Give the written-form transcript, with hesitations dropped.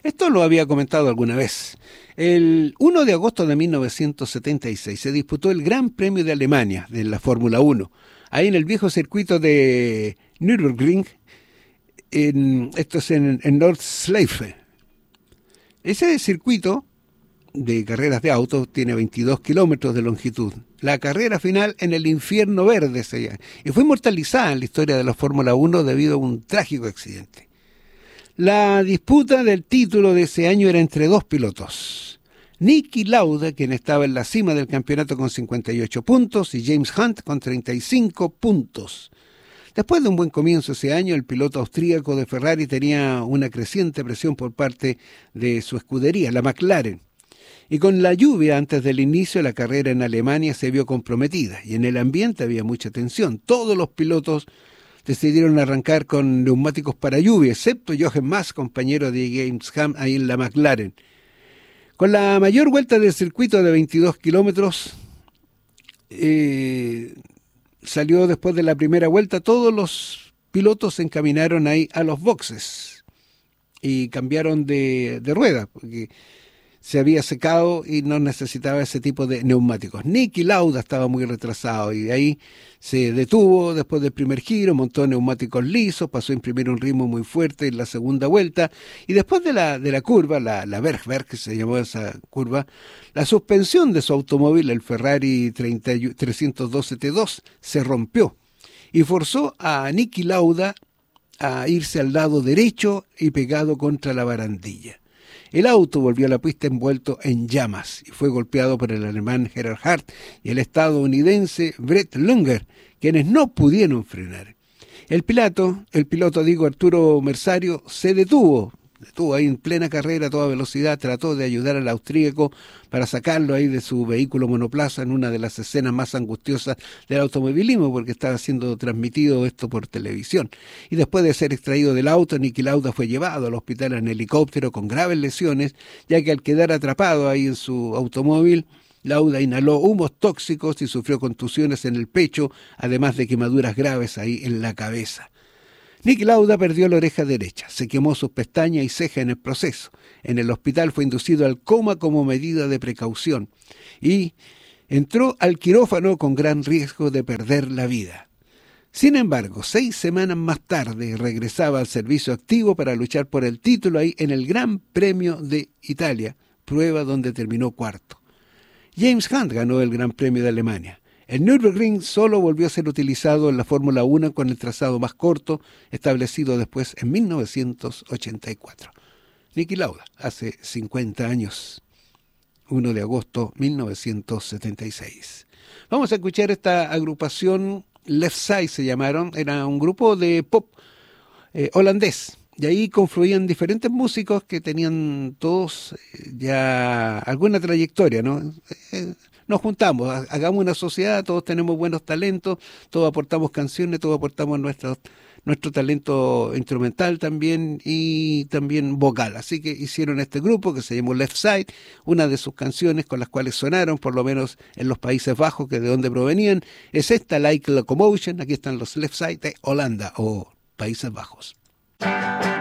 Esto lo había comentado alguna vez. El 1 de agosto de 1976 se disputó el Gran Premio de Alemania de la Fórmula 1, ahí en el viejo circuito de Nürburgring, esto es en Nordschleife. Ese circuito de carreras de autos tiene 22 kilómetros de longitud. La carrera final en el infierno verde se llama, y fue inmortalizada en la historia de la Fórmula 1 debido a un trágico accidente. La disputa del título de ese año era entre dos pilotos. Niki Lauda, quien estaba en la cima del campeonato con 58 puntos, y James Hunt con 35 puntos. Después de un buen comienzo ese año, el piloto austríaco de Ferrari tenía una creciente presión por parte de su escudería, la McLaren. Y con la lluvia antes del inicio, la carrera en Alemania se vio comprometida y en el ambiente había mucha tensión. Todos los pilotos decidieron arrancar con neumáticos para lluvia, excepto Jochen Mass, compañero de James Hunt ahí en la McLaren. Con la mayor vuelta del circuito de 22 kilómetros, salió después de la primera vuelta, todos los pilotos se encaminaron ahí a los boxes y cambiaron de rueda, porque se había secado y no necesitaba ese tipo de neumáticos. Niki Lauda estaba muy retrasado y de ahí se detuvo después del primer giro, montó neumáticos lisos, pasó a imprimir un ritmo muy fuerte en la segunda vuelta y después de la curva, la Bergwerk, que se llamó esa curva, la suspensión de su automóvil, el Ferrari 312 T2, se rompió y forzó a Niki Lauda a irse al lado derecho y pegado contra la barandilla. El auto volvió a la pista envuelto en llamas y fue golpeado por el alemán Gerhard Hart y el estadounidense Brett Lunger, quienes no pudieron frenar. El piloto Arturo Merzario se detuvo ahí en plena carrera a toda velocidad, trató de ayudar al austríaco para sacarlo ahí de su vehículo monoplaza en una de las escenas más angustiosas del automovilismo, porque estaba siendo transmitido esto por televisión. Y después de ser extraído del auto, Niki Lauda fue llevado al hospital en helicóptero con graves lesiones, ya que al quedar atrapado ahí en su automóvil, Lauda inhaló humos tóxicos y sufrió contusiones en el pecho, además de quemaduras graves ahí en la cabeza. Niki Lauda perdió la oreja derecha, se quemó sus pestañas y ceja en el proceso. En el hospital fue inducido al coma como medida de precaución y entró al quirófano con gran riesgo de perder la vida. Sin embargo, 6 semanas más tarde regresaba al servicio activo para luchar por el título ahí en el Gran Premio de Italia, prueba donde terminó cuarto. James Hunt ganó el Gran Premio de Alemania. El Nürburgring solo volvió a ser utilizado en la Fórmula 1 con el trazado más corto, establecido después en 1984. Niki Lauda, hace 50 años, 1 de agosto 1976. Vamos a escuchar esta agrupación, Left Side se llamaron, era un grupo de pop holandés. Y ahí confluían diferentes músicos que tenían todos ya alguna trayectoria, ¿no? Nos juntamos, hagamos una sociedad, todos tenemos buenos talentos, todos aportamos canciones, todos aportamos nuestro talento instrumental también y también vocal. Así que hicieron este grupo que se llamó Left Side, una de sus canciones con las cuales sonaron, por lo menos en los Países Bajos, que de donde provenían, es esta, Like Locomotion. Aquí están los Left Side de Holanda o Países Bajos.